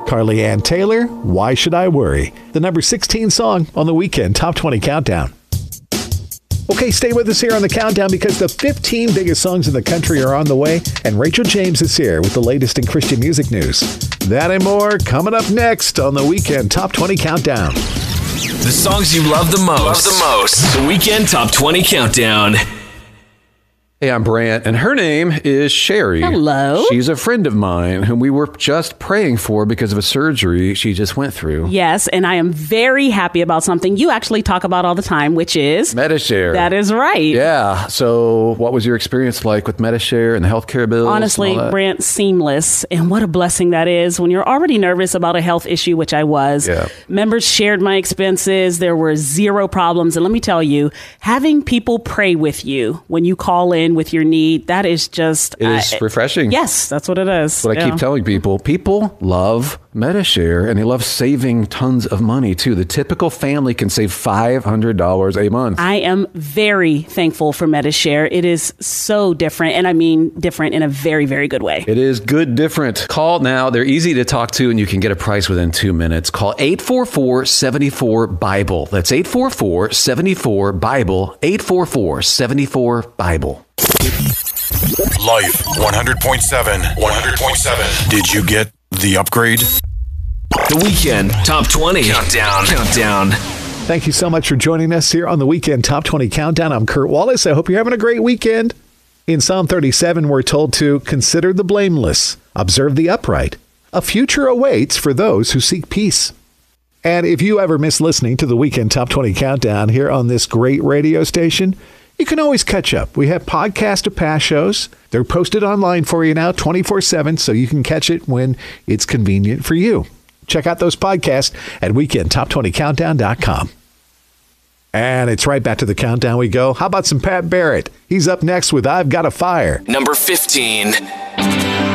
Carly Ann Taylor, Why Should I Worry? The number 16 song on the Weekend Top 20 Countdown. Okay, stay with us here on the countdown because the 15 biggest songs in the country are on the way, and Rachel James is here with the latest in Christian music news. That and more coming up next on the Weekend Top 20 Countdown. The songs you love the most. The Weekend Top 20 Countdown. Hey, I'm Brant, and her name is Sherry. Hello. She's a friend of mine whom we were just praying for because of a surgery she just went through. Yes, and I am very happy about something you actually talk about all the time, which is... Medi-Share. That is right. Yeah. So what was your experience like with Medi-Share and the healthcare bills? Honestly, Brant, seamless. And what a blessing that is when you're already nervous about a health issue, which I was. Yeah. Members shared my expenses. There were zero problems. And let me tell you, having people pray with you when you call in with your need, that is just... It is refreshing. Yes, that's what it is. That's what I keep telling people. People love Medi-Share, and they love saving tons of money, too. The typical family can save $500 a month. I am very thankful for Medi-Share. It is so different, and I mean different in a very, very good way. It is good different. Call now. They're easy to talk to, and you can get a price within 2 minutes. Call 844-74-BIBLE. That's 844-74-BIBLE. 844-74-BIBLE. Life 100.7. 100.7. Did you get the upgrade? The Weekend Top 20 Countdown. Thank you so much for joining us here on the Weekend Top 20 Countdown. I'm Kurt Wallace. I hope you're having a great weekend. In Psalm 37, we're told to consider the blameless, observe the upright. A future awaits for those who seek peace. And if you ever miss listening to the Weekend Top 20 Countdown here on this great radio station, you can always catch up. We have podcast of past shows. They're posted online for you now 24/7, so you can catch it when it's convenient for you. Check out those podcasts at weekendtop20countdown.com. And it's right back to the countdown we go. How about some Pat Barrett? He's up next with I've Got a Fire. Number 15.